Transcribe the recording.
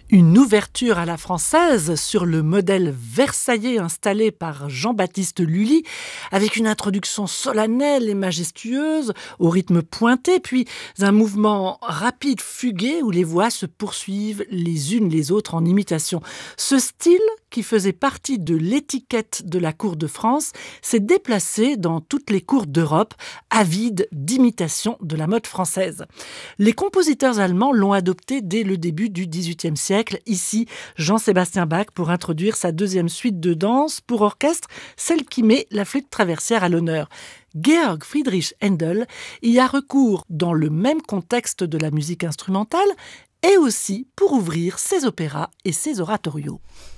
Une ouverture à la française sur le modèle versaillais installé par Jean-Baptiste Lully, avec une introduction solennelle et majestueuse, au rythme pointé, puis un mouvement rapide, fugué, où les voix se poursuivent les unes les autres en imitation. Ce style, qui faisait partie de l'étiquette de la cour de France, s'est déplacé dans toutes les cours d'Europe, avides d'imitation de la mode française. Les compositeurs allemands l'ont adopté dès le début du XVIIIe siècle. Ici, Jean-Sébastien Bach pour introduire sa deuxième suite de danse pour orchestre, celle qui met la flûte traversière à l'honneur. Georg Friedrich Händel y a recours dans le même contexte de la musique instrumentale et aussi pour ouvrir ses opéras et ses oratorios.